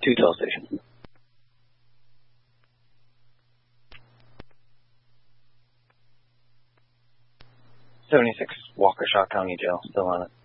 Tool Station. 76 Waukesha County Jail, still on it.